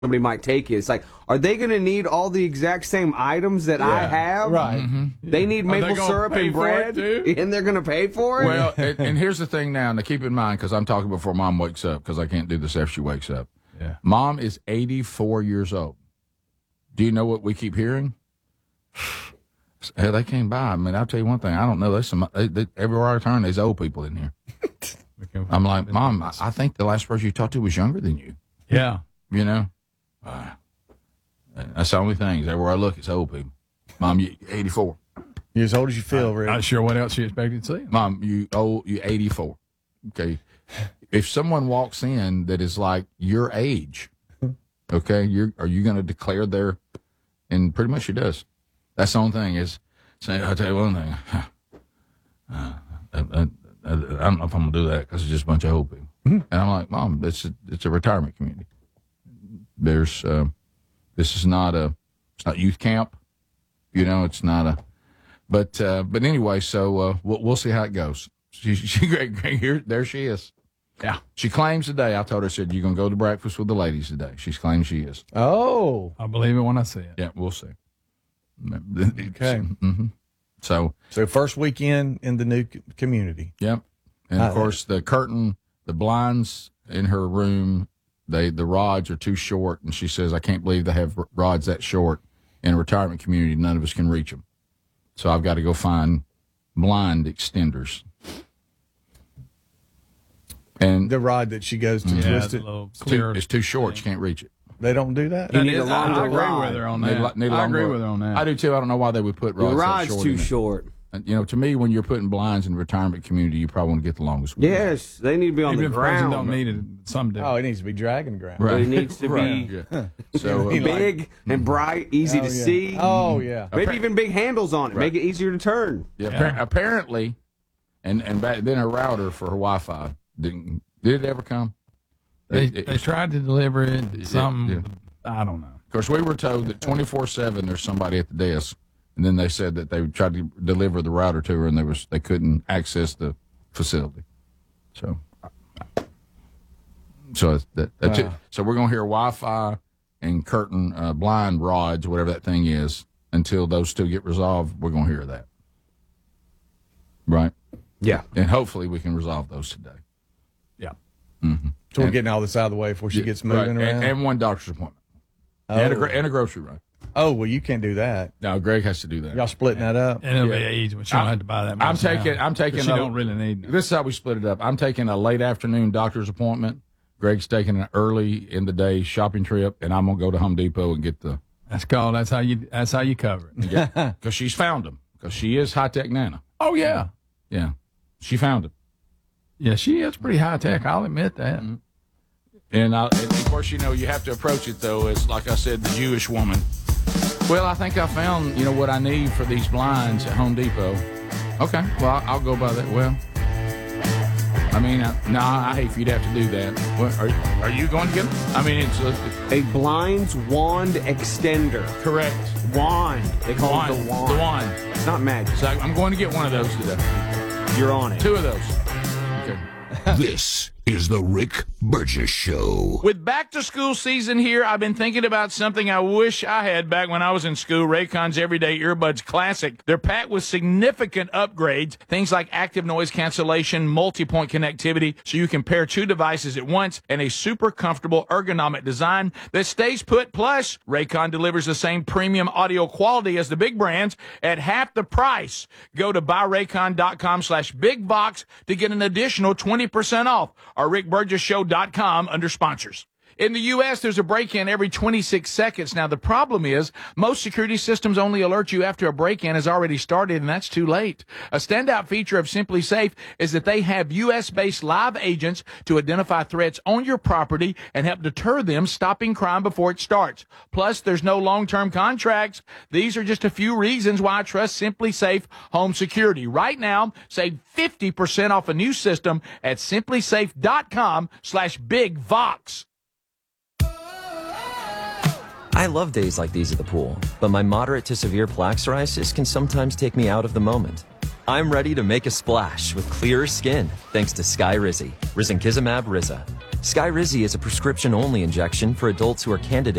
somebody might take it. It's like, are they going to need all the exact same items that I have? Right. Mm-hmm. They need maple syrup and bread, and they're going to pay for it? Well, and here's the thing now keep in mind, because I'm talking before Mom wakes up, because I can't do this after she wakes up. Yeah. Mom is 84 years old. Do you know what we keep hearing? Hey, they came by. I mean, I'll tell you one thing. I don't know. There's some everywhere I turn, there's old people in here. I'm like, Mom, I think the last person you talked to was younger than you. Yeah. You know? That's the only thing. Everywhere I look, it's old people. Mom, you 84. You're as old as you feel, Rick. Not sure what else you expected to see. Mom, you 84. Okay. If someone walks in that is like your age, okay, are you going to declare their, and pretty much she does. That's the only thing is, say, I'll tell you one thing. I don't know if I'm going to do that because it's just a bunch of old people. And I'm like, Mom, it's a retirement community. There's, this is not it's not youth camp. You know, it's not a, but anyway, so we'll see how it goes. She great here, there she is. Yeah. She claims today, I told her, I said, you're going to go to breakfast with the ladies today. She claims she is. Oh. I believe it when I see it. Yeah, we'll see. Okay. Mm-hmm. So first weekend in the new community. Yep. And of course, the curtain, the blinds in her room, the rods are too short. And she says, I can't believe they have rods that short in a retirement community. None of us can reach them. So I've got to go find blind extenders. And the rod that she goes to twist it, it's too short. She can't reach it. They don't do that? You need a longer I agree rod. with her on that. I agree with her on that. I do too. I don't know why they would put rods The that rod's short too in it. short. You know, to me, when you're putting blinds in the retirement community, you probably want to get the longest one. Yes, they need to be on Even the if the person ground. don't need it, some do. Oh, it needs to be dragging the ground. Right. But it needs to Right. be Yeah. So big and bright, easy to yeah. see. Oh, yeah. Maybe even big handles on it. Right. Make it easier to turn. yeah, apparently, and back then a router for her Wi-Fi did it ever come? They tried to deliver it. I don't know. Of course, we were told that 24/7 there's somebody at the desk, and then they said that they tried to deliver the router to her, and they couldn't access the facility. So that's it. So we're gonna hear Wi-Fi and curtain blind rods, whatever that thing is, until those two get resolved. We're gonna hear that, right? Yeah. And hopefully we can resolve those today. Yeah. Mm-hmm. So we're getting all this out of the way before she gets moving around? And one doctor's appointment. Oh. And a grocery run. Oh, well, you can't do that. No, Greg has to do that. Y'all splitting that up? And it'll be easy when she don't have to buy that much. I'm taking. She don't really need it. This is how we split it up. I'm taking a late afternoon doctor's appointment. Greg's taking an early in the day shopping trip, and I'm gonna go to Home Depot and get the. That's how you cover it. Yeah, because she's found them. Because she is high tech Nana. Oh yeah. Yeah, she found them. Yeah, she is pretty high tech. I'll admit that. Mm-hmm. And of course, you know, you have to approach it though. It's like I said, the Jewish woman. Well, I think I found, you know, what I need for these blinds at Home Depot. Okay, well, I'll go by that. Well, I mean, I hate for you to have to do that. What, are you going to get them? I mean, it's A blinds wand extender. correct. Wand. They call it the wand. The wand. It's not magic. So I'm going to get one of those today. You're on it. 2 of those. Okay. This is the Rick Burgess Show. With back-to-school season here, I've been thinking about something I wish I had back when I was in school, Raycon's Everyday Earbuds Classic. They're packed with significant upgrades, things like active noise cancellation, multi-point connectivity, so you can pair 2 devices at once, and a super comfortable ergonomic design that stays put. Plus, Raycon delivers the same premium audio quality as the big brands at half the price. Go to buyraycon.com/bigbox to get an additional 20% off. Or rickburgesshow.com under sponsors. In the U.S., there's a break-in every 26 seconds. Now, the problem is most security systems only alert you after a break-in has already started, and that's too late. A standout feature of Simply Safe is that they have U.S.-based live agents to identify threats on your property and help deter them, stopping crime before it starts. Plus, there's no long-term contracts. These are just a few reasons why I trust Simply Safe Home Security. Right now, save 50% off a new system at simplysafe.com/bigvox. I love days like these at the pool, but my moderate to severe plaque psoriasis can sometimes take me out of the moment. I'm ready to make a splash with clearer skin thanks to Sky Rizzy, risankizumab Rizza. Skyrizi is a prescription-only injection for adults who are candidates